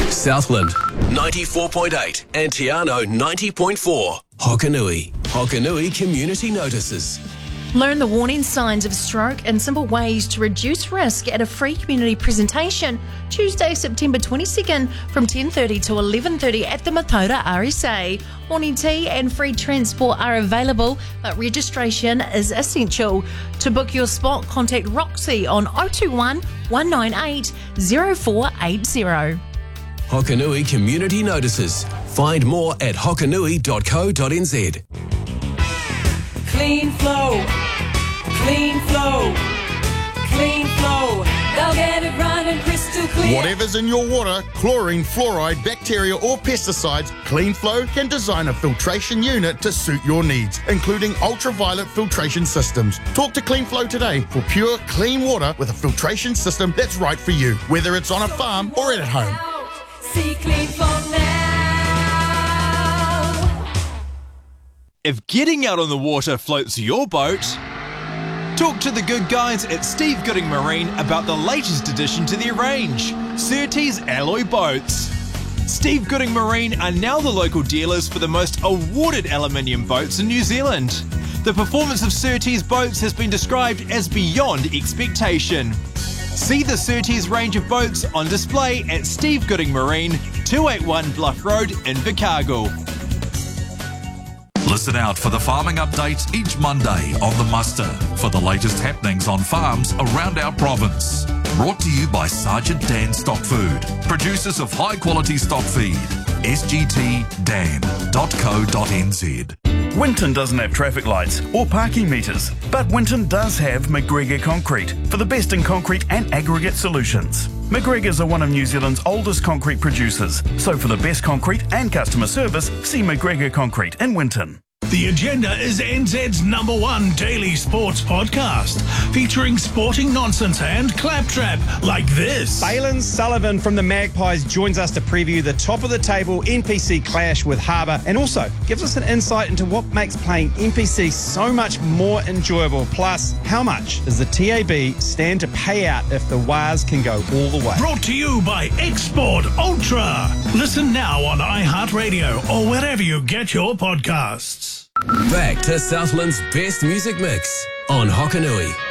Southland 94.8 and Tiano 90.4. Hokanui. Hokanui Community Notices. Learn the warning signs of stroke and simple ways to reduce risk at a free community presentation Tuesday, September 22nd from 10:30 to 11:30 at the Mataura RSA. Morning tea and free transport are available, but registration is essential. To book your spot, contact Roxy on 021 198 0480. Hokanui Community Notices. Find more at hokanui.co.nz. Clean flow, clean flow, clean flow. They'll get it running crystal clear. Whatever's in your water, chlorine, fluoride, bacteria or pesticides, CleanFlow can design a filtration unit to suit your needs, including ultraviolet filtration systems. Talk to CleanFlow today for pure, clean water with a filtration system that's right for you, whether it's on a farm or at home. See CleanFlow now. If getting out on the water floats your boat, talk to the good guys at Steve Gooding Marine about the latest addition to their range, Surtees Alloy Boats. Steve Gooding Marine are now the local dealers for the most awarded aluminium boats in New Zealand. The performance of Surtees boats has been described as beyond expectation. See the Surtees range of boats on display at Steve Gooding Marine, 281 Bluff Road in Invercargill. Listen out for the farming updates each Monday on The Muster for the latest happenings on farms around our province. Brought to you by Sergeant Dan Stock Food, producers of high-quality stock feed. sgtdan.co.nz. Winton doesn't have traffic lights or parking meters, but Winton does have McGregor Concrete for the best in concrete and aggregate solutions. McGregor's are one of New Zealand's oldest concrete producers, so for the best concrete and customer service, see McGregor Concrete in Winton. The Agenda is NZ's #1 daily sports podcast, featuring sporting nonsense and claptrap like this. Balin Sullivan from the Magpies joins us to preview the top of the table NPC clash with Harbour, and also gives us an insight into what makes playing NPC so much more enjoyable. Plus, how much does the TAB stand to pay out if the Waz can go all the way? Brought to you by Export Ultra. Listen now on iHeartRadio or wherever you get your podcasts. Back to Southland's best music mix on Hokanui.